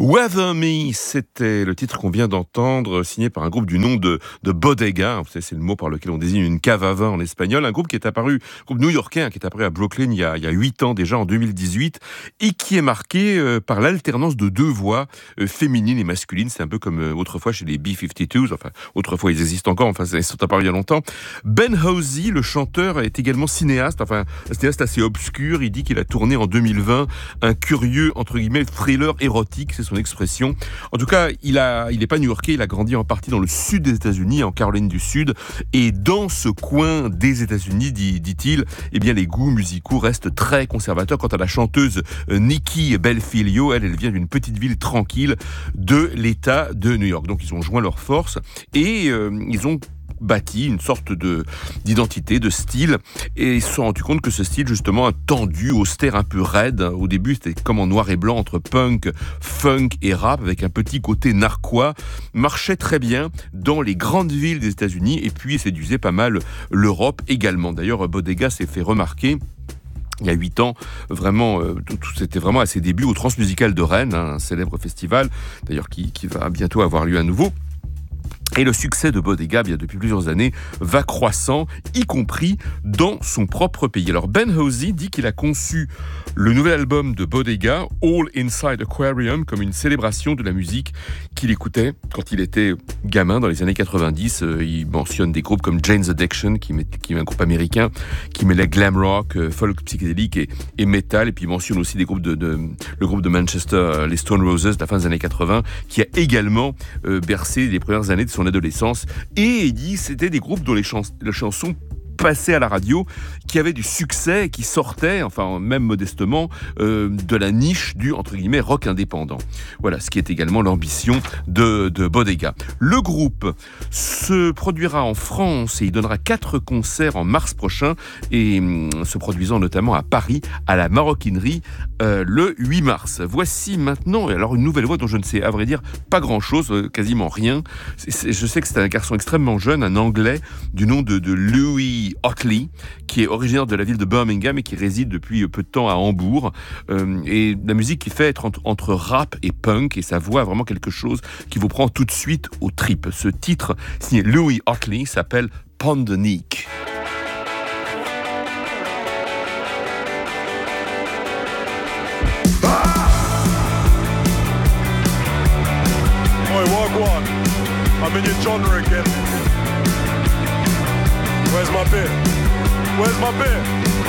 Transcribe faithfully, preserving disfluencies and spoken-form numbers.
Weather Me, c'était le titre qu'on vient d'entendre, signé par un groupe du nom de, de Bodega. Vous savez, c'est le mot par lequel on désigne une cave à vin en espagnol. Un groupe qui est apparu, un groupe new-yorkais, hein, qui est apparu à Brooklyn il y a, il y a huit ans déjà, en deux mille dix-huit, et qui est marqué euh, par l'alternance de deux voix euh, féminines et masculines. C'est un peu comme euh, autrefois chez les B cinquante-deux, enfin, autrefois ils existent encore, enfin, ils sont apparus il y a longtemps. Ben Hosey, le chanteur, est également cinéaste, enfin, un cinéaste assez obscur. Il dit qu'il a tourné en deux mille vingt un curieux, entre guillemets, thriller érotique, c'est son expression. En tout cas, il a, il n'est pas new-yorkais, il a grandi en partie dans le sud des États-Unis, en Caroline du Sud, et dans ce coin des États-Unis, dit, dit-il, eh bien les goûts musicaux restent très conservateurs. Quant à la chanteuse Nikki Belfilio, elle, elle vient d'une petite ville tranquille de l'État de New York. Donc ils ont joint leurs forces et euh, ils ont bâti une sorte de, d'identité, de style, et ils se sont rendus compte que ce style, justement, tendu, austère, un peu raide, au début c'était comme en noir et blanc entre punk, funk et rap, avec un petit côté narquois, marchait très bien dans les grandes villes des États-Unis, et puis séduisait pas mal l'Europe également. D'ailleurs, Bodega s'est fait remarquer il y a huit ans, vraiment, euh, tout, tout, c'était vraiment à ses débuts au Transmusical de Rennes, hein, un célèbre festival, d'ailleurs qui, qui va bientôt avoir lieu à nouveau. Et le succès de Bodega, bien depuis plusieurs années, va croissant, y compris dans son propre pays. Alors Ben Hosey dit qu'il a conçu le nouvel album de Bodega, All Inside Aquarium, comme une célébration de la musique qu'il écoutait quand il était gamin dans les années quatre-vingt-dix. Euh, il mentionne des groupes comme Jane's Addiction, qui, met, qui est un groupe américain, qui mêlait glam rock, euh, folk psychédélique et, et metal. Et puis il mentionne aussi des groupes de, de le groupe de Manchester, euh, les Stone Roses, de la fin des années quatre-vingts, qui a également euh, bercé les premières années de son adolescence, et il dit que c'était des groupes dont les, chans- les chansons passaient à la radio, qui avaient du succès, qui sortaient, enfin même modestement, euh, de la niche du, entre guillemets, rock indépendant. Voilà, ce qui est également l'ambition de, de Bodega. Le groupe se produira en France et il donnera quatre concerts en mars prochain, et hum, se produisant notamment à Paris, à la Maroquinerie, euh, le huit mars. Voici maintenant, alors une nouvelle voix dont je ne sais, à vrai dire, pas grand-chose, euh, quasiment rien. C'est, c'est, je sais que c'est un garçon extrêmement jeune, un Anglais, du nom de, de Louis Otley, qui est originaire de la ville de Birmingham et qui réside depuis peu de temps à Hambourg. Euh, et la musique qu'il fait être entre, entre rap et punk, et sa voix a vraiment quelque chose qui vous prend tout de suite aux tripes. Ce titre, signé Louis Otley, s'appelle Pondonique. Oi, wagwan. I'm in your genre again. Where's my beer? Where's my beer?